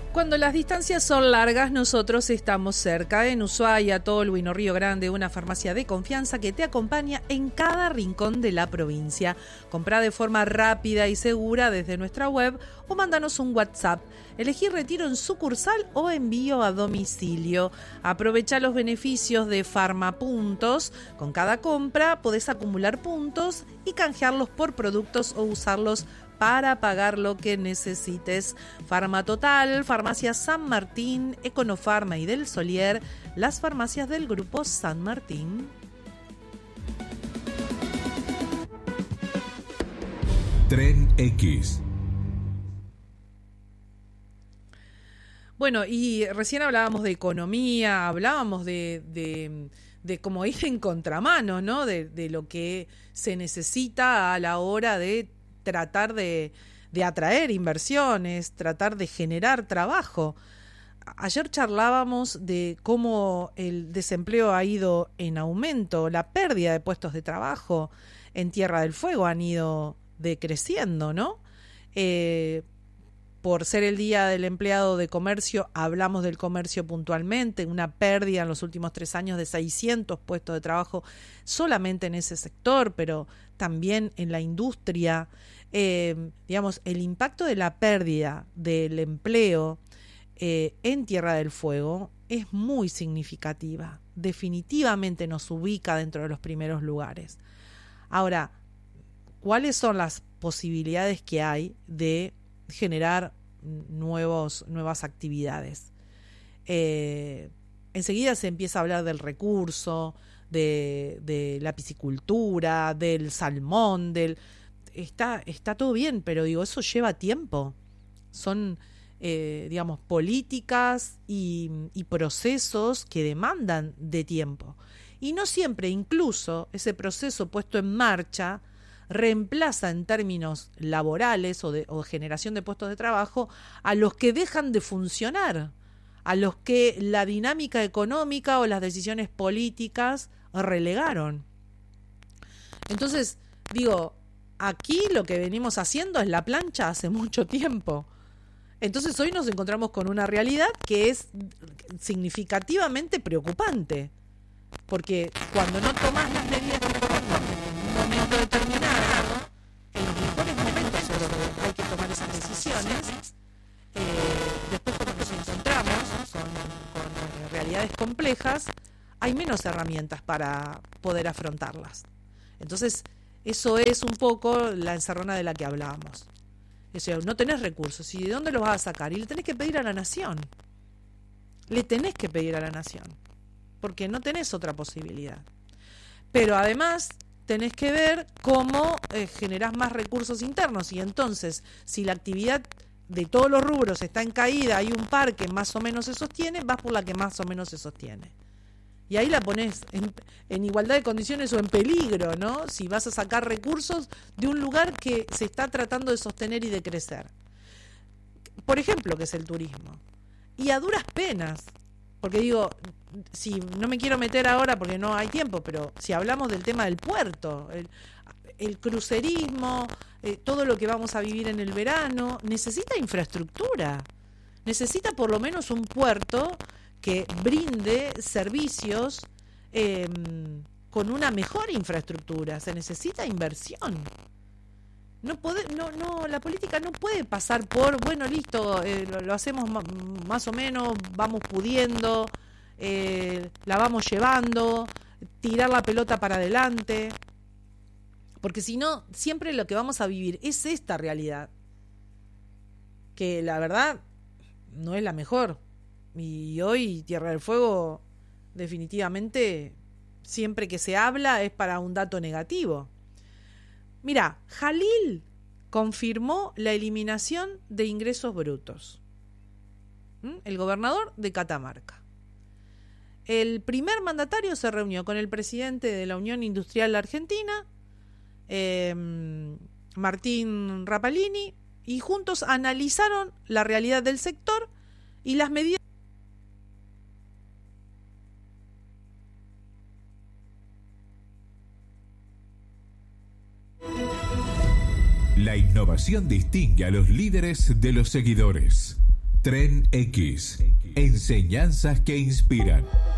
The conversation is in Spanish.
Cuando las distancias son largas, nosotros estamos cerca. En Ushuaia, Tolwyn o Río Grande, una farmacia de confianza que te acompaña en cada rincón de la provincia. Comprá de forma rápida y segura desde nuestra web o mándanos un WhatsApp. Elegí retiro en sucursal o envío a domicilio. Aprovecha los beneficios de Farmapuntos. Con cada compra podés acumular puntos y canjearlos por productos o usarlos para pagar lo que necesites. Farmatotal, Farmacia San Martín, Econofarma y Del Solier, las farmacias del Grupo San Martín. Tren X. Bueno, y recién hablábamos de economía, hablábamos de cómo ir en contramano, ¿no? De lo que se necesita a la hora de tratar de atraer inversiones, tratar de generar trabajo. Ayer charlábamos de cómo el desempleo ha ido en aumento, la pérdida de puestos de trabajo en Tierra del Fuego han ido decreciendo, ¿no? Por ser el Día del Empleado de Comercio, hablamos del comercio puntualmente, una pérdida en los últimos 3 años de 600 puestos de trabajo solamente en ese sector, pero también en la industria. Digamos, el impacto de la pérdida del empleo en Tierra del Fuego es muy significativa. Definitivamente nos ubica dentro de los primeros lugares. Ahora, ¿cuáles son las posibilidades que hay de generar nuevas actividades? Enseguida se empieza a hablar del recurso, de la piscicultura, del salmón, está todo bien, pero digo, eso lleva tiempo. Son, digamos, políticas y procesos que demandan de tiempo. Y no siempre, incluso, ese proceso puesto en marcha reemplaza en términos laborales o generación de puestos de trabajo a los que dejan de funcionar, a los que la dinámica económica o las decisiones políticas relegaron. Entonces, digo, aquí lo que venimos haciendo es la plancha hace mucho tiempo. Entonces hoy nos encontramos con una realidad que es significativamente preocupante, porque cuando no tomas las medidas que corresponden en un momento determinado, en los mejores momentos en los que hay que tomar esas decisiones, después cuando nos encontramos con realidades complejas, hay menos herramientas para poder afrontarlas. Entonces, eso es un poco la encerrona de la que hablábamos. O sea, no tenés recursos, ¿y de dónde los vas a sacar? Y le tenés que pedir a la nación. Le tenés que pedir a la nación, porque no tenés otra posibilidad. Pero además tenés que ver cómo generás más recursos internos, y entonces, si la actividad de todos los rubros está en caída, hay un par que más o menos se sostiene, vas por la que más o menos se sostiene. Y ahí la ponés en igualdad de condiciones o en peligro, ¿no? Si vas a sacar recursos de un lugar que se está tratando de sostener y de crecer. Por ejemplo, que es el turismo. Y a duras penas, porque digo, si no me quiero meter ahora porque no hay tiempo, pero si hablamos del tema del puerto, el crucerismo, todo lo que vamos a vivir en el verano, necesita infraestructura. Necesita por lo menos un puerto que brinde servicios con una mejor infraestructura. Se necesita inversión. La política no puede pasar por, bueno, listo, lo hacemos más o menos, vamos pudiendo, la vamos llevando, tirar la pelota para adelante. Porque si no, siempre lo que vamos a vivir es esta realidad, que la verdad no es la mejor. Y hoy Tierra del Fuego definitivamente siempre que se habla es para un dato negativo. Mira, Jalil confirmó la eliminación de ingresos brutos. El gobernador de Catamarca. El primer mandatario se reunió con el presidente de la Unión Industrial Argentina, Martín Rapalini, y juntos analizaron la realidad del sector y las medidas. La innovación distingue a los líderes de los seguidores. Tren X. Enseñanzas que inspiran.